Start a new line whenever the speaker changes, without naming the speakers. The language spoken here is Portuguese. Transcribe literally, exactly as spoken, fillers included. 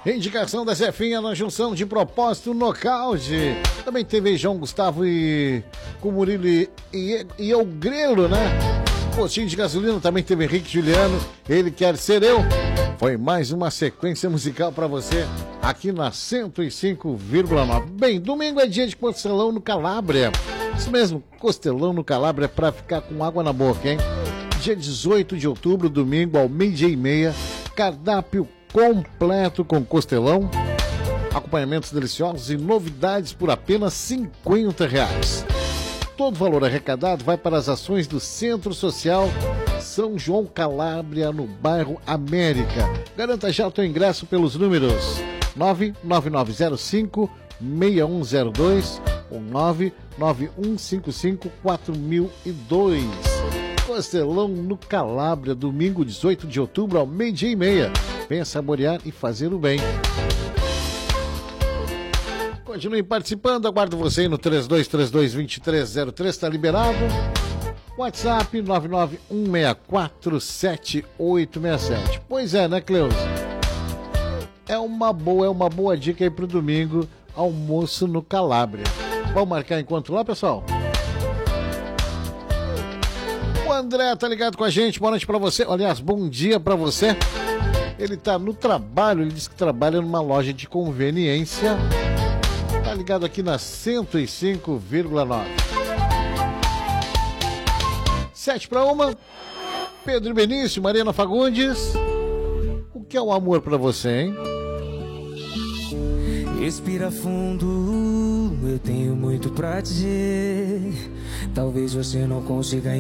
Indicação da Zefinha na junção de propósito nocaute. Também teve João Gustavo e com Murilo e, e, e o Grelo, né? Postinho de gasolina, também teve Henrique Juliano, Ele Quer Ser Eu. Foi mais uma sequência musical para você aqui na cento e cinco vírgula nove. Bem, domingo é dia de Costelão no Calábria. Isso mesmo, Costelão no Calábria para ficar com água na boca, hein? Dia dezoito de outubro, domingo, ao meio-dia e meia, cardápio completo com costelão, acompanhamentos deliciosos e novidades por apenas cinquenta reais. Todo o valor arrecadado vai para as ações do Centro Social São João Calábria, no bairro América. Garanta já o teu ingresso pelos números nove nove nove zero cinco seis um zero dois ou nove nove um cinco cinco quatro zero zero dois. Costelão no Calábria, domingo dezoito de outubro, ao meio-dia e meia. Venha saborear e fazer o bem. Continue participando, aguardo você aí no três dois três dois, dois três zero três, está liberado. WhatsApp nove nove um seis quatro sete oito seis sete. Pois é, né, Cleusa? É uma boa, é uma boa dica aí pro domingo, almoço no Calábria. Vamos marcar encontro lá, pessoal? O André tá ligado com a gente, boa noite pra você. Aliás, bom dia pra você. Ele tá no trabalho, ele diz que trabalha numa loja de conveniência. Tá ligado aqui na cento e cinco vírgula nove. Sete para uma. Pedro Benício, Mariana Fagundes. O que é o amor pra você, hein?
Respira fundo, eu tenho muito pra dizer. Talvez você não consiga